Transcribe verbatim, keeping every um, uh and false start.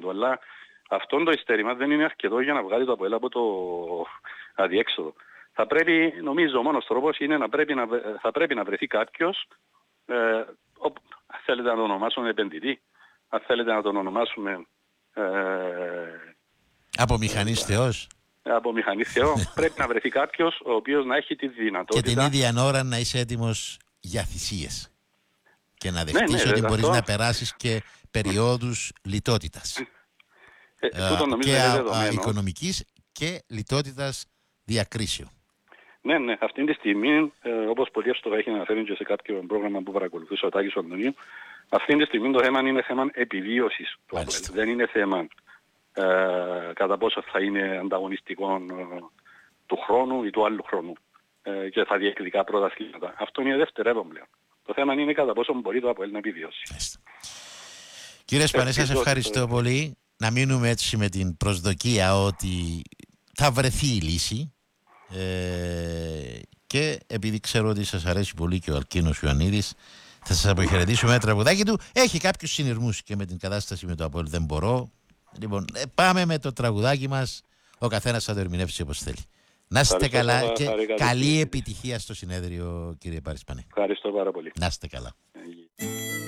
του. Αλλά αυτό το ειστέρημα δεν είναι αρκετό για να βγάλει το ΑΠΟΕΛ από το αδιέξοδο. Θα πρέπει, νομίζω, ο μόνος τρόπος είναι να πρέπει να, θα πρέπει να βρεθεί κάποιος, ε, ο, αν θέλετε να τον ονομάσουμε επενδυτή, αν θέλετε να τον ονομάσουμε... Ε, από μηχανής Θεός. Από μηχανής Θεό. Πρέπει να βρεθεί κάποιος ο οποίος να έχει τη δυνατότητα... Και την ίδια ώρα να είσαι έτοιμος για θυσίες. Και να δεχτείς ναι, ναι, ότι δε, μπορείς αυτό... να περάσεις και περιόδους λιτότητας. Ε, ε, και α, α, οικονομικής και λιτότητας διακρίσεων. Ναι, ναι. Αυτή τη στιγμή, ε, όπως πολύ εύστοχα έχει αναφέρει και σε κάποιο πρόγραμμα που παρακολουθούσε ο Τάκης ο Αντωνίου, αυτή τη στιγμή το θέμα είναι θέμα επιβίωσης του ΑΠΟΕΛ. Δεν είναι θέμα ε, κατά πόσο θα είναι ανταγωνιστικό ε, του χρόνου ή του άλλου χρόνου ε, και θα διεκδικά πρωταθλήματα. Αυτό είναι δευτερεύον πλέον. Το θέμα είναι κατά πόσο μπορεί το ΑΠΟΕΛ να επιβιώσει. Κύριε Σπανέ, σας ευχαριστώ πολύ. Να μείνουμε έτσι με την προσδοκία ότι θα βρεθεί η λύση. Ε, και επειδή ξέρω ότι σας αρέσει πολύ και ο Αλκίνος Ιωαννίδης, θα σας αποχαιρετήσω με ένα τραγουδάκι του. Έχει κάποιους συνειρμούς και με την κατάσταση με το ΑΠΟΕΛ δεν μπορώ. Λοιπόν, ε, πάμε με το τραγουδάκι μας. Ο καθένας θα το ερμηνεύσει όπως θέλει. Να είστε καλά πάρα, και καλή, καλή επιτυχία στο συνέδριο, κύριε Παρισπανέ. Ευχαριστώ πάρα πολύ. Να είστε καλά.